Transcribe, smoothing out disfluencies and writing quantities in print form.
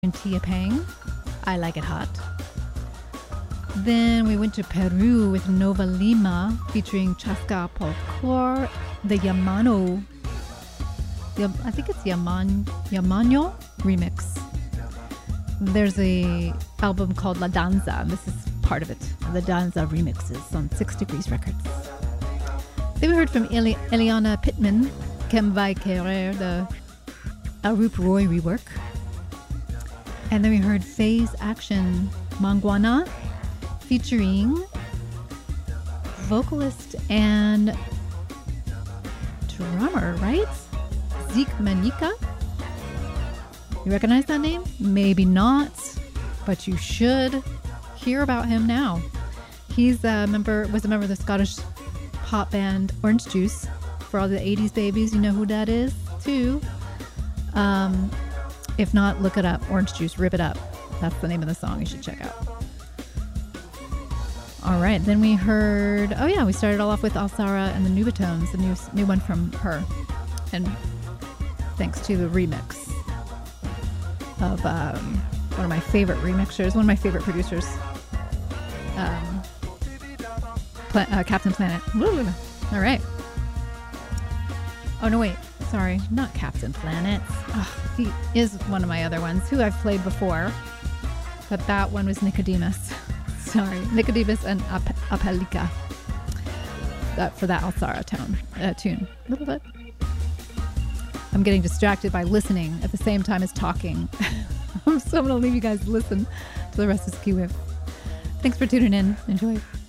in Tiapang. I like it hot. Then we went to Peru with Nova Lima featuring Chaska Polcor, the Yamano, I think it's Yamano remix. There's a album called La Danza, and this is part of it. La Danza remixes on 6 Degrees Records. Then we heard from Eliana Pittman, Kem Vai Querer, the Arup Roy rework. And then we heard Phase Action Manguana featuring vocalist and drummer, right? Zeke Manika. You recognize that name? Maybe not, but you should hear about him now. He's was a member of the Scottish pop band Orange Juice. For all the 80s babies, you know who that is too. If not, look it up. Orange Juice, Rip It Up. That's the name of the song you should check out. All right, then we heard, we started all off with Alsara and the Nubatones, the new one from her. And thanks to the remix of one of my favorite remixers, one of my favorite producers, Captain Planet. Woo. All right. Oh, no, wait. Sorry, not Captain Planet. He is one of my other ones who I've played before, but that one was Nicodemus. Sorry, Nicodemus and Apelika. For that Alsara tune. A little bit. I'm getting distracted by listening at the same time as talking. So I'm going to leave you guys to listen to the rest of Ski Whip. Thanks for tuning in. Enjoy.